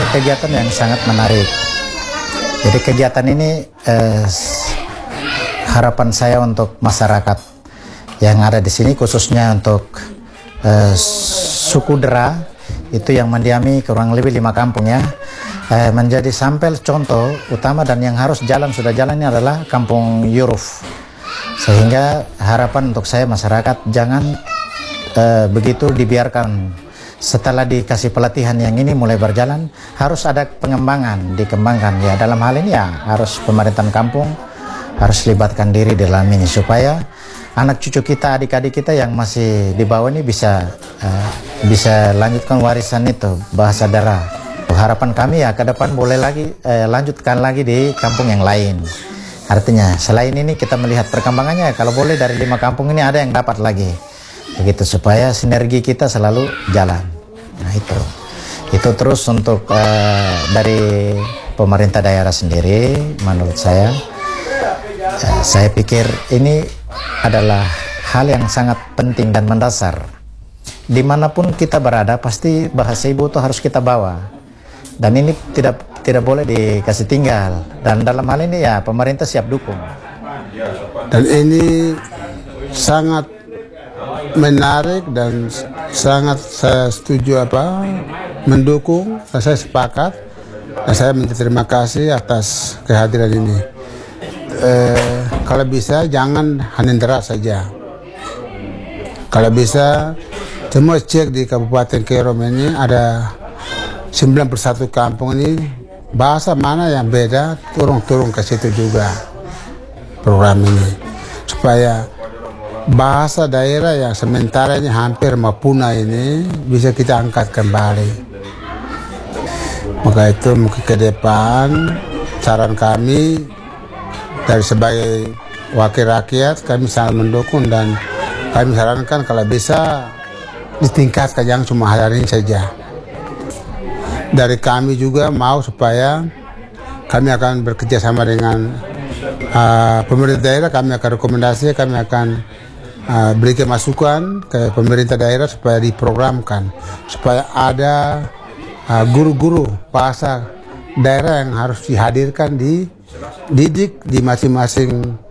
kegiatan yang sangat menarik. Jadi kegiatan ini harapan saya untuk masyarakat yang ada di sini, khususnya untuk suku Dera itu yang mendiami kurang lebih 5 kampung ya, menjadi sampel contoh utama, dan yang harus sudah jalan ini adalah Kampung Yuruf. Sehingga harapan untuk saya, masyarakat jangan begitu dibiarkan. Setelah dikasih pelatihan yang ini mulai berjalan, harus ada dikembangkan ya. Dalam hal ini ya harus pemerintahan kampung harus libatkan diri dalam ini, supaya anak cucu kita, adik-adik kita yang masih di bawah ini bisa lanjutkan warisan itu, bahasa Dera. Harapan kami ya ke depan boleh lagi lanjutkan lagi di kampung yang lain. Artinya selain ini kita melihat perkembangannya, kalau boleh dari 5 kampung ini ada yang dapat lagi. Begitu, supaya sinergi kita selalu jalan. Nah itu terus untuk dari pemerintah daerah sendiri, menurut saya pikir ini adalah hal yang sangat penting dan mendasar. Dimanapun kita berada, pasti bahasa ibu itu harus kita bawa, dan ini tidak boleh dikasih tinggal. Dan dalam hal ini ya pemerintah siap dukung. Dan ini sangat menarik dan sangat saya setuju mendukung, dan saya sepakat, dan saya minta terima kasih atas kehadiran ini. Kalau bisa jangan hanya Dera saja, kalau bisa semua cek di Kabupaten Kerom ini ada 91 kampung ini, bahasa mana yang beda turun ke situ juga program ini, supaya bahasa daerah yang sementara ini hampir mau punah ini bisa kita angkat kembali. Maka itu mungkin ke depan saran kami dari sebagai wakil rakyat, kami sangat mendukung, dan kami sarankan kalau bisa ditingkatkan, jangan cuma hari ini saja. Dari kami juga mau supaya kami akan bekerja sama dengan pemerintah daerah, kami akan rekomendasi, kami akan berikan masukan ke pemerintah daerah supaya diprogramkan, supaya ada guru-guru bahasa daerah yang harus dihadirkan, dididik di masing-masing